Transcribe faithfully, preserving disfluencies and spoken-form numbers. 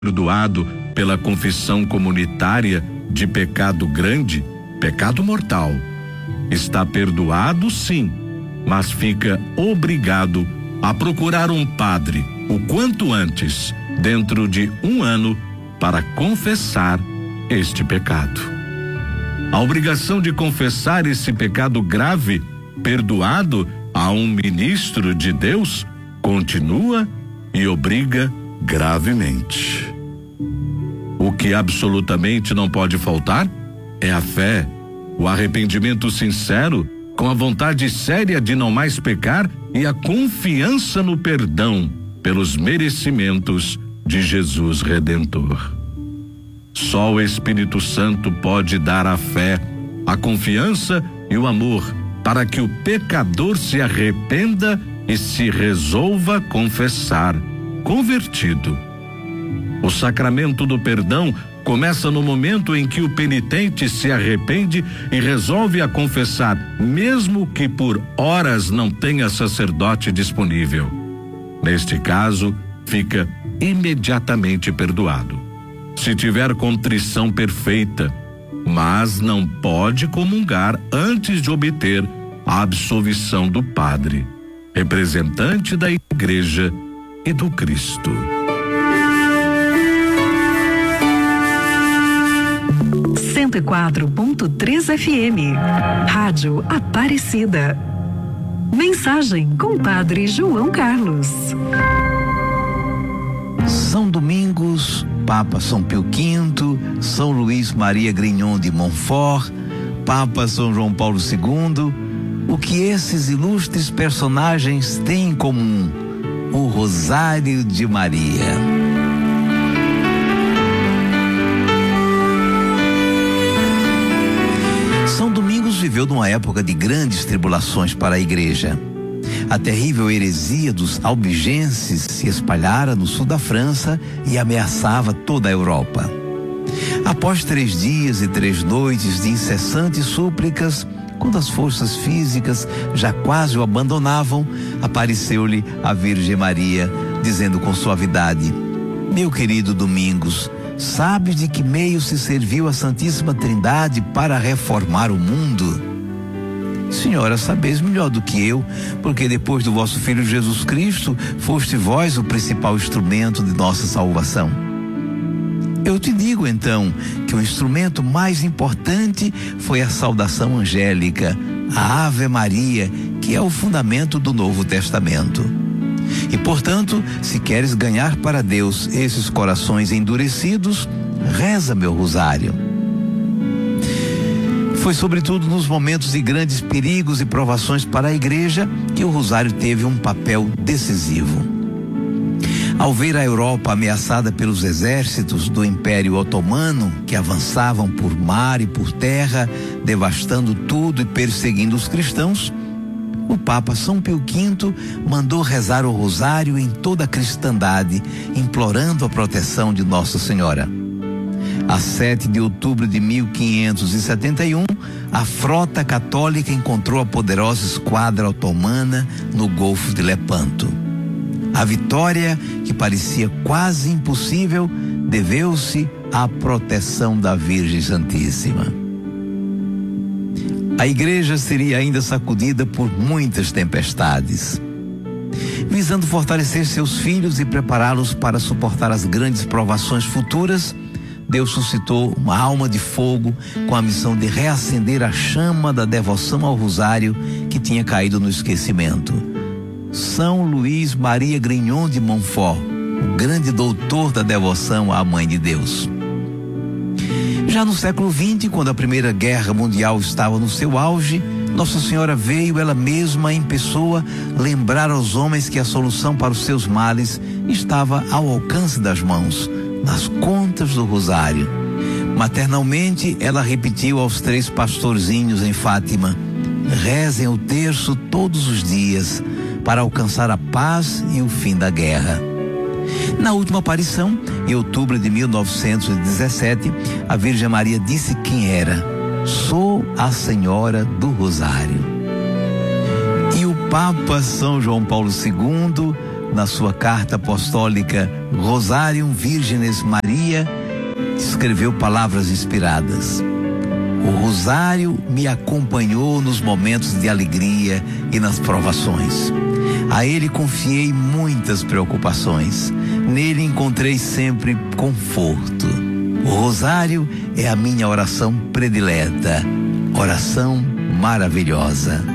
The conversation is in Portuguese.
perdoado pela confissão comunitária de pecado grande, pecado mortal. Está perdoado, sim, mas fica obrigado a procurar um padre o quanto antes, dentro de um ano, para confessar este pecado. A obrigação de confessar esse pecado grave, perdoado a um ministro de Deus, continua e obriga gravemente. O que absolutamente não pode faltar é a fé, o arrependimento sincero, com a vontade séria de não mais pecar e a confiança no perdão pelos merecimentos de Jesus Redentor. Só o Espírito Santo pode dar a fé, a confiança e o amor para que o pecador se arrependa e se resolva confessar, convertido. O sacramento do perdão começa no momento em que o penitente se arrepende e resolve a confessar, mesmo que por horas não tenha sacerdote disponível. Neste caso, fica imediatamente perdoado, se tiver contrição perfeita, mas não pode comungar antes de obter a absolvição do padre, representante da Igreja e do Cristo. cento e quatro ponto três F M, Rádio Aparecida. Mensagem com Padre João Carlos. São Domingos, Papa São Pio quinto, São Luís Maria Grignon de Montfort, Papa São João Paulo segundo. O que esses ilustres personagens têm em comum? O Rosário de Maria. São Domingos viveu numa época de grandes tribulações para a Igreja. A terrível heresia dos albigenses se espalhara no sul da França e ameaçava toda a Europa. Após três dias e três noites de incessantes súplicas, quando as forças físicas já quase o abandonavam, apareceu-lhe a Virgem Maria, dizendo com suavidade: meu querido Domingos, sabes de que meio se serviu a Santíssima Trindade para reformar o mundo? Senhora, sabeis melhor do que eu, porque depois do vosso Filho Jesus Cristo, foste vós o principal instrumento de nossa salvação. Eu te digo então que o instrumento mais importante foi a saudação angélica, a Ave Maria, que é o fundamento do Novo Testamento. E portanto, se queres ganhar para Deus esses corações endurecidos, reza meu rosário. Foi sobretudo nos momentos de grandes perigos e provações para a Igreja que o rosário teve um papel decisivo. Ao ver a Europa ameaçada pelos exércitos do Império Otomano, que avançavam por mar e por terra, devastando tudo e perseguindo os cristãos, o Papa São Pio quinto mandou rezar o rosário em toda a cristandade, implorando a proteção de Nossa Senhora. A sete de outubro de mil quinhentos e setenta e um, a frota católica encontrou a poderosa esquadra otomana no Golfo de Lepanto. A vitória, que parecia quase impossível, deveu-se à proteção da Virgem Santíssima. A Igreja seria ainda sacudida por muitas tempestades. Visando fortalecer seus filhos e prepará-los para suportar as grandes provações futuras, Deus suscitou uma alma de fogo com a missão de reacender a chama da devoção ao rosário que tinha caído no esquecimento. São Luís Maria Grignon de Montfort, o grande doutor da devoção à Mãe de Deus. Já no século vinte, quando a Primeira Guerra Mundial estava no seu auge, Nossa Senhora veio ela mesma em pessoa lembrar aos homens que a solução para os seus males estava ao alcance das mãos, nas contas do rosário. Maternalmente, ela repetiu aos três pastorzinhos em Fátima: rezem o terço todos os dias para alcançar a paz e o fim da guerra. Na última aparição, em outubro de mil novecentos e dezessete, a Virgem Maria disse quem era: sou a Senhora do Rosário. E o Papa São João Paulo segundo na sua carta apostólica Rosarium Virgenes Maria, escreveu palavras inspiradas. O rosário me acompanhou nos momentos de alegria e nas provações. A ele confiei muitas preocupações. Nele encontrei sempre conforto. O rosário é a minha oração predileta, oração maravilhosa.